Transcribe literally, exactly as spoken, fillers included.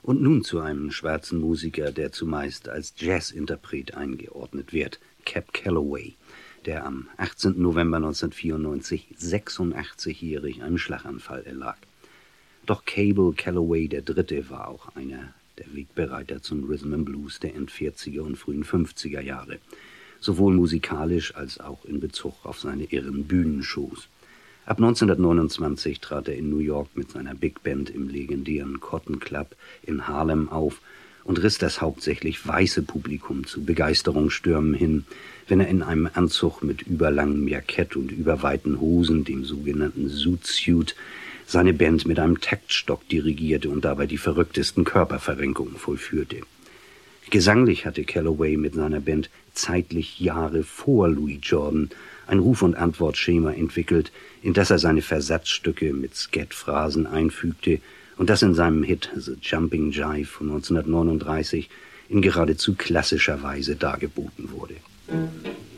Und nun zu einem schwarzen Musiker, der zumeist als Jazzinterpret eingeordnet wird, Cab Calloway, der am achtzehnten November neunzehnhundertvierundneunzig sechsundachtzigjährig einem Schlaganfall erlag. Doch Cable Calloway der Dritte war auch einer der Wegbereiter zum Rhythm and Blues der Endvierziger und frühen Fünfziger Jahre, sowohl musikalisch als auch in Bezug auf seine irren Bühnenshows. Ab neunzehnhundertneunundzwanzig trat er in New York mit seiner Big Band im legendären Cotton Club in Harlem auf und riss das hauptsächlich weiße Publikum zu Begeisterungsstürmen hin, wenn er in einem Anzug mit überlangem Jackett und überweiten Hosen, dem sogenannten Zoot-Suit, seine Band mit einem Taktstock dirigierte und dabei die verrücktesten Körperverrenkungen vollführte. Gesanglich hatte Calloway mit seiner Band zeitlich Jahre vor Louis Jordan ein Ruf- und Antwortschema entwickelt, in das er seine Versatzstücke mit Scat-Phrasen einfügte und das in seinem Hit The Jumping Jive von neunzehnhundertneununddreißig in geradezu klassischer Weise dargeboten wurde.